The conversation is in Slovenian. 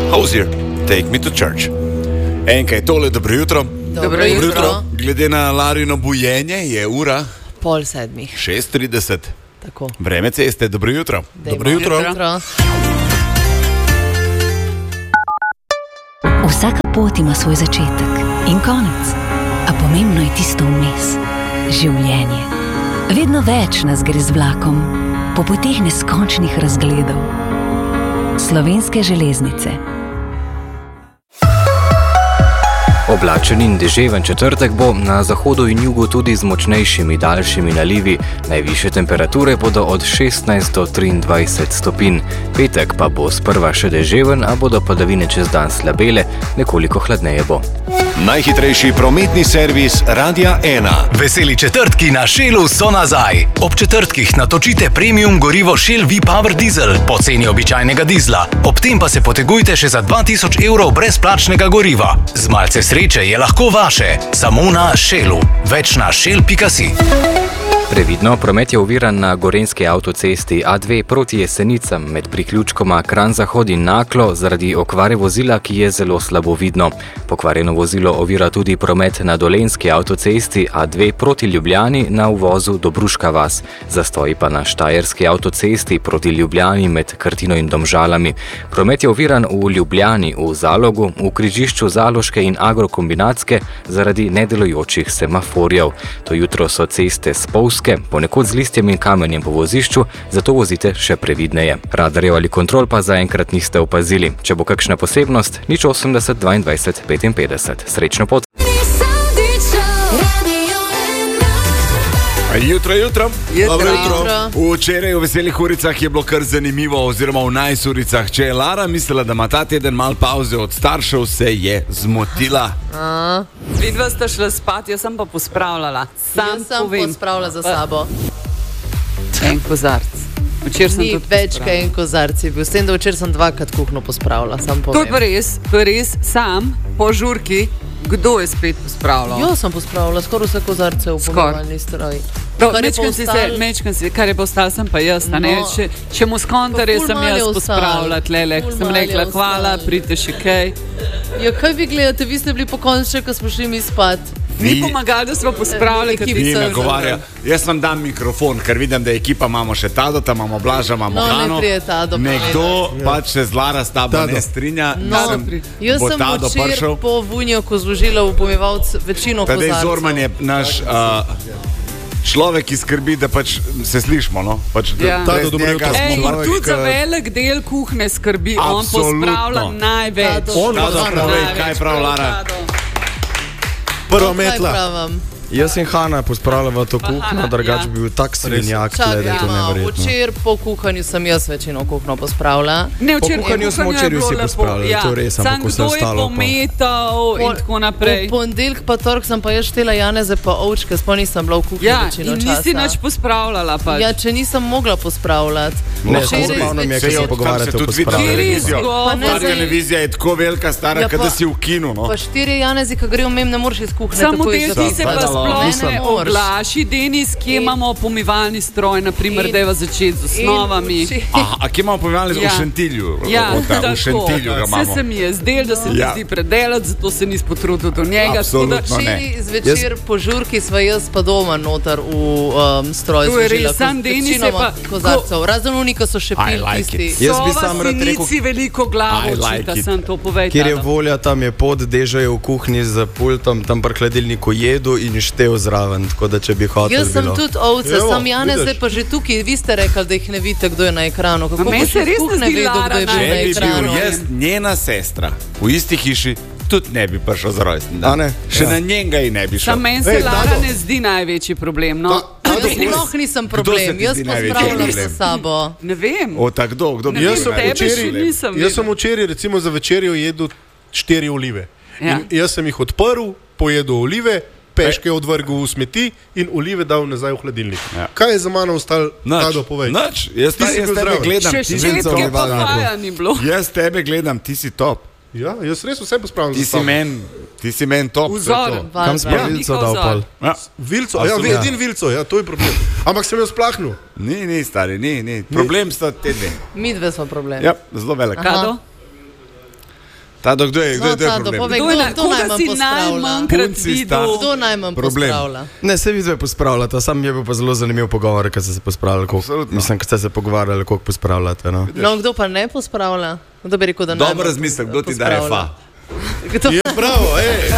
Hozier, take me to church. Enkaj, tole, dobro jutro. Dobro jutro. Glede na Larino bujenje je ura 6:30. 6:30. Tako. Vreme ceste, dobro jutro. Dobro jutro. Vsaka pot ima svoj začetek in konec, a pomembno je tisto vmes. Življenje. Vedno več nas gre z vlakom, po poteh neskončnih razgledov. Slovenske železnice. Oblačen in deževen četrtek bo, na zahodu in jugu tudi z močnejšimi daljšimi nalivi. Najvišje temperature bodo od 16 do 23 stopinj. Petek pa bo sprva še deževen, a bodo padavine čez dan slabele, nekoliko hladneje bo. Najhitrejši prometni servis Radia 1. Veseli četrtki na Shellu so nazaj. Ob četrtkih natočite premium gorivo Shell V-Power Diesel po ceni običajnega dizla. Ob tem pa se potegujte še za 2000 evrov brezplačnega goriva. Z malce sreče je lahko vaše. Samo na Shellu. Več na shell.si. Previdno, promet je oviran na gorenjski avtocesti A2 proti Jesenicam med priključkoma Kranj-Zahod in Naklo zaradi okvare vozila, ki je zelo slabo vidno. Pokvarjeno vozilo ovira tudi promet na dolenjski avtocesti A2 proti Ljubljani na uvozu Dobruška vas. Zastoji pa na štajerski avtocesti proti Ljubljani med Krtino in Domžalami. Promet je oviran v Ljubljani, v Zalogu, v križišču Zaloške in Agrokombinatske zaradi nedelujočih semaforjev. To jutro so ceste spolzke, ponekod z listjem in kamenjem po vozišču, zato vozite še previdneje. Radarjev ali kontrol pa zaenkrat niste opazili. Če bo kakšna posebnost, 080 22 55. Srečno pot! Jutro. Dobro jutro. Včeraj v Veselih uricah je bilo kar zanimivo, oziroma v Najsuricah. Če je Lara mislila, da ima ta teden mal pauze od staršev, se je zmotila. Vidva sta šla spat, jaz sem pa pospravljala. Jaz sem pospravila za sabo. En kozarc. Ni več kaj en kozarc je bil. S tem, da včeraj sem dvakrat kuhno pospravila. To je res, sam po žurki. Kdo je spet pospravljal? Jaz sem pospravila skoraj vse kozarce v pomivalni stroj. Kar je pa ostalo, sem pa jaz. Če mu skontarje sem jaz pospravila tlele. Sem rekla, hvala, pridite še kaj. Ja, kaj vi gledate? Vi ste bili pokončni, ko smo šli mi spat. Ni pomagali, da smo pospravili. Ni nagovarja. Jaz vam dam mikrofon, ker vidim, da ekipa imamo še Tado, tam imamo Blaža, imamo Hano. Nekdo pač se z Lara s tabo ne strinja. Jaz sem včer po Vunjoku zložila v pomivalc večino kozarcev. Tadej Zorman je naš človek, ki skrbi, da pač se slišimo. Tudi za velik del kuhne skrbi. On pospravlja največ. Kaj prav, Lara? Prva metla. Jaz in Hana pospravljava to kuhno, drugač bi bil tak svinjak, da je to neverjetno. Včer po kuhanju sem jaz večino kuhno pospravila. Po kuhanju smo včeraj vsi pospravljali, to res, ampak ko se ostalo pa. Sam kdo je pometal in tako naprej. V ponedeljek pa tork sem pa jaz štela Janeze pa ovčke, sploh nisem bila v kuhinji večino časa. In nisi nič pospravljala pač. Ja, če nisem mogla pospravljati. Zabavno mi je, kaj se pogovarjate o pospravljanju. Televizija je tako velika, stara, kada si v kinu. Pa 4 Janezi, ki grejo mem, ne moreš iz kuhne. Sploh ne oglaši, Denis, kje imamo pomivalni stroj, naprimer, da je začeti z osnovami. A kje imamo pomivalni stroj? V Šentilju. V Šentilju ga imamo. Vse se mi je zdel, da se mi zdi predelati, zato se nis potrudil do njega. Absolutno ne. Zvečer po žurki sva jaz pa doma noter v stroj zložila. Sam Denis je pa kozarcev. Razen unika so še pil tisti. Jaz bi sam rad rekel, Sova si veliko glavo očita, sem to povedala. Kjer je volja, tam je pod, Deža je v kuhinji za pultom, tam pri hladilniku jedu in štev zraven, tako da če bi hotel Jaz sem tudi ovce, sam Janez zdaj pa že tukaj. Vi ste rekli, da jih ne vidite, kdo je na ekranu. Kako boš iz kuhne vedel, kdo je bil na ekranu? Če bi bil jaz njena sestra v isti hiši, tudi ne bi prišel za rojsten dan. Še na njega in ne bi šel. Sam meni se Lara ne zdi največji problem. Jaz sploh nisem problem, jaz pospravljam za sabo. Ne vem. Kdo bi Jaz sem včeraj recimo za večerjo jedel 4 olive. Jaz sem jih odprl, pojedel olive, peške odvrgel v smeti in olive dal nazaj v hladilnik. Kaj je za mano ostalo? Tado, povej. Nič. Jaz tebe gledam. Še šetke pa vaja ni bilo. Jaz tebe gledam, ti si top. Ja, jaz res vse pospravljam za sabo. Ti si men top. Vzor. Kam smo Vilco dal pol? Vilco? Edin Vilco, to je problem. Ampak sem jo splahnil. Ni, stari, ni. Problem sta te dve. Mi dve smo problem. Ja, zelo velik. Kado? Tado, kdo je problem? Koga si najmanjkrat videl? Kdo najmanj pospravlja? Ne, se vi zdaj pospravljate, sam je bil pa zelo zanimiv pogovor, kad ste se pospravljali, mislim, kad ste se pogovarjali, koliko pospravljate. No, kdo pa ne pospravlja? Kdo bi rekel, da Dobro razmislek, kdo ti daje fa? Je pravo,